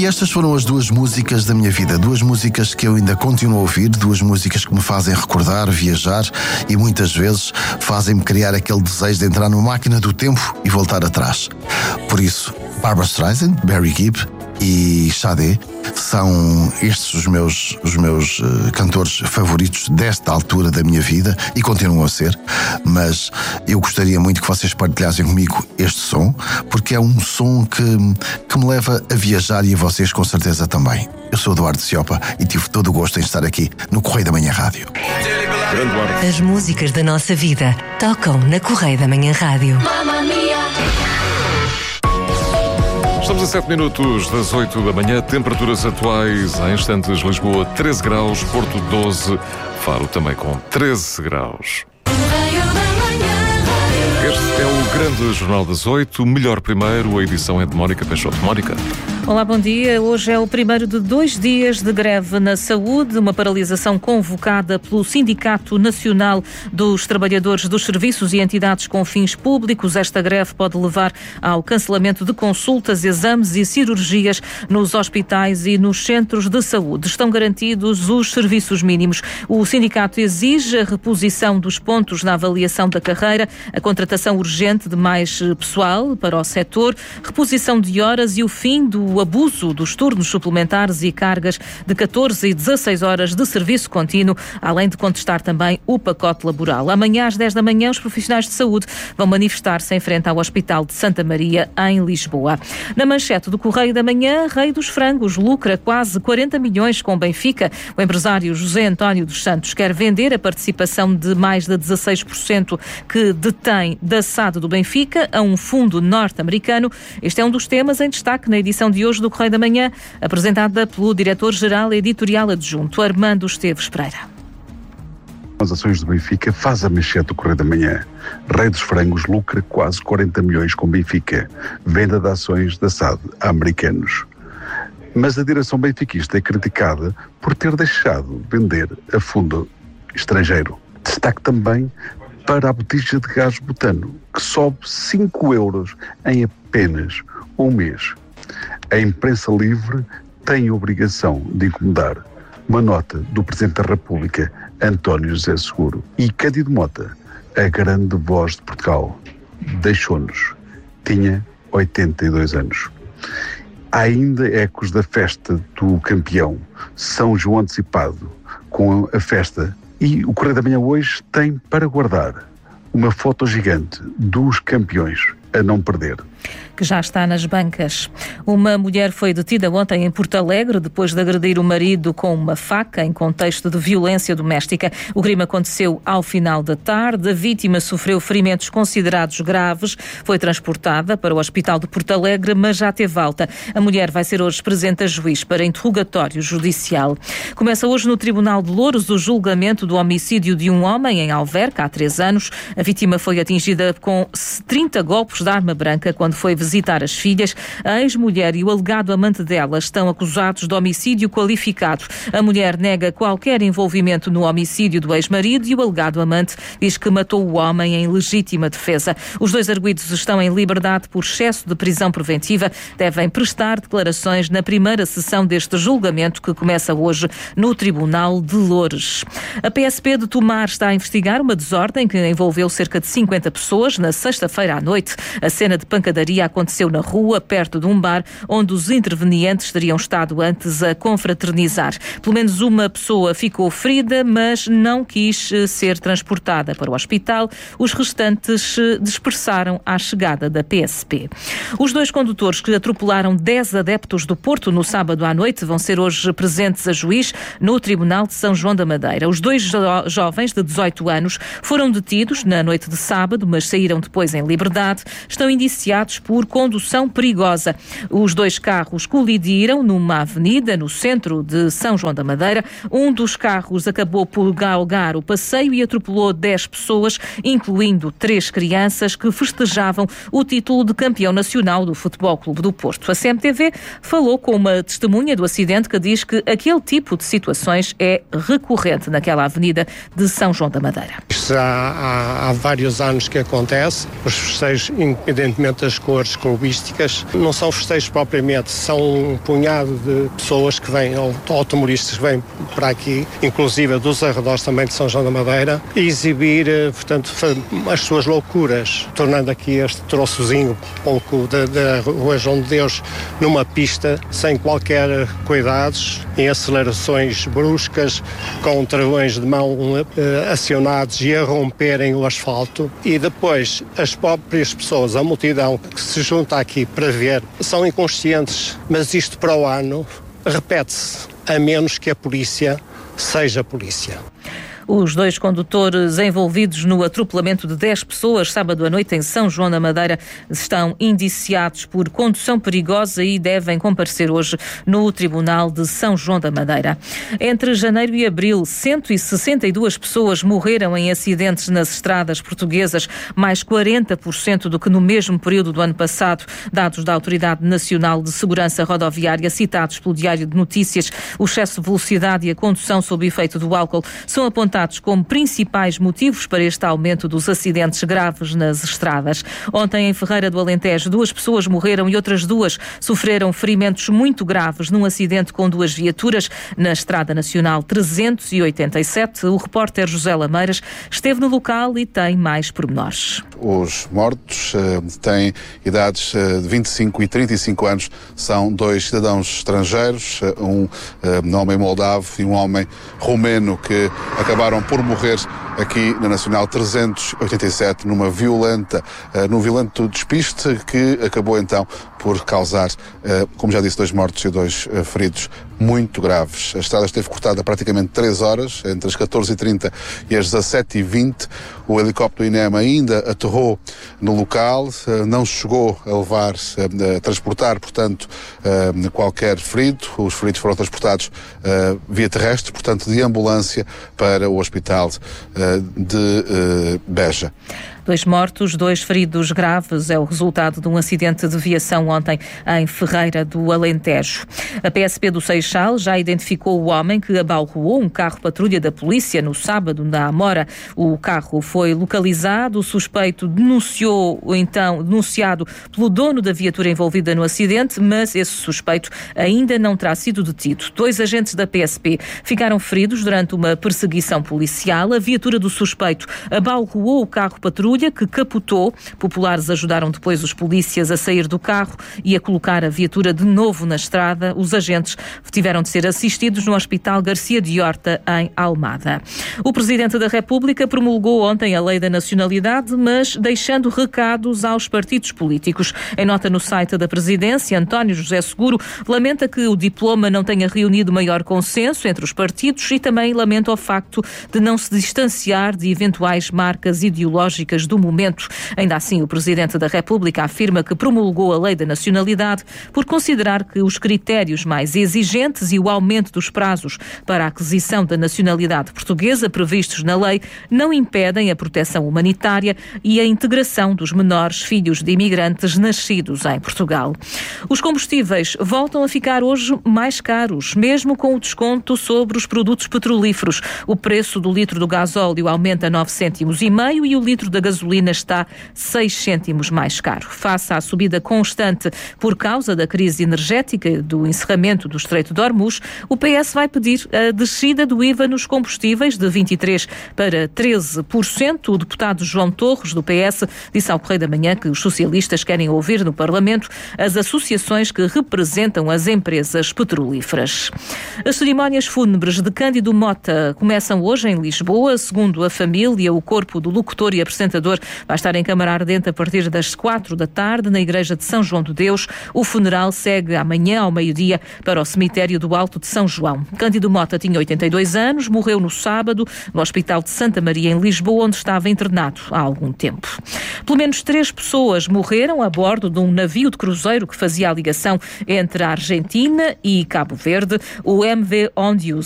E estas foram as duas músicas da minha vida, duas músicas que eu ainda continuo a ouvir, duas músicas que me fazem recordar, viajar e muitas vezes fazem-me criar aquele desejo de entrar numa máquina do tempo e voltar atrás. Por isso, Barbra Streisand, Barry Gibb e Sade são estes os meus cantores favoritos desta altura da minha vida e continuam a ser, mas eu gostaria muito que vocês partilhassem comigo este som, porque é um som que me leva a viajar e a vocês com certeza também. Eu sou Eduardo Ciopa e tive todo o gosto em estar aqui no Correio da Manhã Rádio. As músicas da nossa vida tocam na Correio da Manhã Rádio. Estamos a 7 minutos das 8 da manhã, temperaturas atuais em instantes: Lisboa 13 graus, Porto 12, Faro também com 13 graus. Este é o grande Jornal das 8, melhor primeiro, a edição é de Mónica Peixoto. Mónica. Olá, bom dia. Hoje é o primeiro de 2 dias de greve na saúde, uma paralisação convocada pelo Sindicato Nacional dos Trabalhadores dos Serviços e Entidades com Fins Públicos. Esta greve pode levar ao cancelamento de consultas, exames e cirurgias nos hospitais e nos centros de saúde. Estão garantidos os serviços mínimos. O sindicato exige a reposição dos pontos na avaliação da carreira, a contratação urgente de mais pessoal para o setor, reposição de horas e o fim do abuso dos turnos suplementares e cargas de 14 e 16 horas de serviço contínuo, além de contestar também o pacote laboral. Amanhã, às 10 da manhã, os profissionais de saúde vão manifestar-se em frente ao Hospital de Santa Maria, em Lisboa. Na manchete do Correio da Manhã, Rei dos Frangos lucra quase 40 milhões com Benfica. O empresário José António dos Santos quer vender a participação de mais de 16% que detém da SAD do Benfica a um fundo norte-americano. Este é um dos temas em destaque na edição de hoje do Correio da Manhã, apresentada pelo diretor-geral editorial adjunto, Armando Esteves Pereira. As ações do Benfica faz a manchete do Correio da Manhã. Rei dos Frangos lucra quase 40 milhões com Benfica. Venda de ações da SAD a americanos. Mas a direção benfiquista é criticada por ter deixado vender a fundo estrangeiro. Destaque também para a botija de gás butano, que sobe 5 euros em apenas um mês. A imprensa livre tem a obrigação de incomodar. Uma nota do Presidente da República, António José Seguro. E Cândido Mota, a grande voz de Portugal, deixou-nos. Tinha 82 anos. Há ainda ecos da festa do campeão, São João antecipado, com a festa. E o Correio da Manhã hoje tem para guardar uma foto gigante dos campeões a não perder. Que já está nas bancas. Uma mulher foi detida ontem em Porto Alegre depois de agredir o marido com uma faca em contexto de violência doméstica. O crime aconteceu ao final da tarde. A vítima sofreu ferimentos considerados graves. Foi transportada para o Hospital de Porto Alegre, mas já teve alta. A mulher vai ser hoje presente a juiz para interrogatório judicial. Começa hoje no Tribunal de Louros o julgamento do homicídio de um homem em Alverca há 3 anos. A vítima foi atingida com 30 golpes de arma branca quando foi visitar as filhas. A ex-mulher e o alegado amante dela estão acusados de homicídio qualificado. A mulher nega qualquer envolvimento no homicídio do ex-marido e o alegado amante diz que matou o homem em legítima defesa. Os 2 arguidos estão em liberdade por excesso de prisão preventiva. Devem prestar declarações na primeira sessão deste julgamento que começa hoje no Tribunal de Loures. A PSP de Tomar está a investigar uma desordem que envolveu cerca de 50 pessoas na sexta-feira à noite. A cena de pancadaria aconteceu na rua, perto de um bar, onde os intervenientes teriam estado antes a confraternizar. Pelo menos uma pessoa ficou ferida, mas não quis ser transportada para o hospital. Os restantes dispersaram à chegada da PSP. Os 2 condutores que atropelaram 10 adeptos do Porto no sábado à noite vão ser hoje presentes a juiz no Tribunal de São João da Madeira. Os 2 jovens de 18 anos foram detidos na noite de sábado, mas saíram depois em liberdade. Estão indiciados por condução perigosa. Os 2 carros colidiram numa avenida no centro de São João da Madeira. Um dos carros acabou por galgar o passeio e atropelou 10 pessoas, incluindo 3 crianças que festejavam o título de campeão nacional do Futebol Clube do Porto. A CMTV falou com uma testemunha do acidente que diz que aquele tipo de situações é recorrente naquela avenida de São João da Madeira. Isto há vários anos que acontece. Os festejos independentemente das cores clubísticas. Não são festejos propriamente, são um punhado de pessoas que vêm, ou automobilistas que vêm para aqui, inclusive dos arredores também de São João da Madeira, e exibir, portanto, as suas loucuras, tornando aqui este troçozinho pouco da Rua João de Deus numa pista sem qualquer cuidados, em acelerações bruscas, com travões de mão acionados e a romperem o asfalto. E depois as próprias pessoas, a multidão que se junta aqui para ver, são inconscientes, mas isto para o ano repete-se, a menos que a polícia seja polícia. Os 2 condutores envolvidos no atropelamento de 10 pessoas sábado à noite em São João da Madeira estão indiciados por condução perigosa e devem comparecer hoje no Tribunal de São João da Madeira. Entre janeiro e abril, 162 pessoas morreram em acidentes nas estradas portuguesas, mais 40% do que no mesmo período do ano passado. Dados da Autoridade Nacional de Segurança Rodoviária, citados pelo Diário de Notícias, o excesso de velocidade e a condução sob efeito do álcool são apontados como principais motivos para este aumento dos acidentes graves nas estradas. Ontem, em Ferreira do Alentejo, 2 pessoas morreram e outras 2 sofreram ferimentos muito graves num acidente com 2 viaturas na Estrada Nacional 387. O repórter José Lameiras esteve no local e tem mais pormenores. Os mortos têm idades de 25 e 35 anos. São 2 cidadãos estrangeiros, um homem moldavo e um homem romeno que acabaram por morrer aqui na Nacional 387 num violento despiste que acabou então por causar, como já disse, 2 mortos e 2 feridos muito graves. A estrada esteve cortada praticamente 3 horas, entre as 14h30 e as 17h20. O helicóptero INEM ainda aterrou no local, não chegou a transportar, portanto, qualquer ferido. Os feridos foram transportados via terrestre, portanto, de ambulância para o hospital de Beja. 2 mortos, 2 feridos graves é o resultado de um acidente de viação ontem em Ferreira do Alentejo. A PSP do Seixal já identificou o homem que abalroou um carro-patrulha da polícia no sábado na Amora. O carro foi localizado, o suspeito denunciado pelo dono da viatura envolvida no acidente, mas esse suspeito ainda não terá sido detido. 2 agentes da PSP ficaram feridos durante uma perseguição policial. A viatura do suspeito abalroou o carro-patrulha que capotou. Populares ajudaram depois os polícias a sair do carro e a colocar a viatura de novo na estrada. Os agentes tiveram de ser assistidos no Hospital Garcia de Horta, em Almada. O Presidente da República promulgou ontem a Lei da Nacionalidade, mas deixando recados aos partidos políticos. Em nota no site da Presidência, António José Seguro lamenta que o diploma não tenha reunido maior consenso entre os partidos e também lamenta o facto de não se distanciar de eventuais marcas ideológicas do momento. Ainda assim, o Presidente da República afirma que promulgou a Lei da Nacionalidade por considerar que os critérios mais exigentes e o aumento dos prazos para a aquisição da nacionalidade portuguesa previstos na lei não impedem a proteção humanitária e a integração dos menores filhos de imigrantes nascidos em Portugal. Os combustíveis voltam a ficar hoje mais caros, mesmo com o desconto sobre os produtos petrolíferos. O preço do litro do gasóleo aumenta 9,5 cêntimos e o litro da gasolina está 6 cêntimos mais caro. Face à subida constante por causa da crise energética e do encerramento do Estreito de Hormuz, o PS vai pedir a descida do IVA nos combustíveis de 23% para 13%. O deputado João Torres, do PS, disse ao Correio da Manhã que os socialistas querem ouvir no Parlamento as associações que representam as empresas petrolíferas. As cerimónias fúnebres de Cândido Mota começam hoje em Lisboa. Segundo a família, o corpo do locutor e apresentador vai estar em câmara ardente a partir das 4 da tarde na Igreja de São João de Deus. O funeral segue amanhã ao meio-dia para o cemitério do Alto de São João. Cândido Mota tinha 82 anos, morreu no sábado no Hospital de Santa Maria em Lisboa, onde estava internado há algum tempo. Pelo menos 3 pessoas morreram a bordo de um navio de cruzeiro que fazia a ligação entre a Argentina e Cabo Verde. O MV Ondius